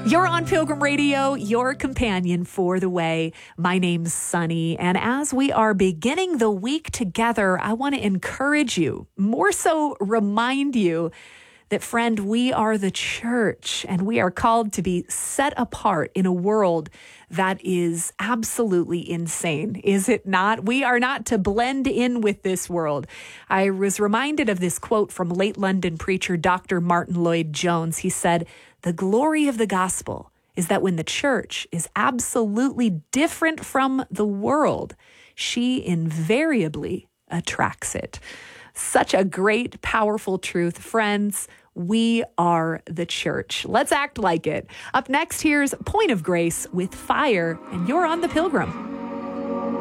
You're on Pilgrim Radio, your companion for the way. My name's Sunny, and as we are beginning the week together, I want to encourage you, more so remind you that, friend, we are the church, and we are called to be set apart in a world that is absolutely insane, is it not? We are not to blend in with this world. I was reminded of this quote from late London preacher Dr. Martin Lloyd-Jones. He said, "The glory of the gospel is that when the church is absolutely different from the world, she invariably attracts it." Such a great, powerful truth. Friends, we are the church. Let's act like it. Up next, here's Point of Grace with Fire, and you're on the Pilgrim.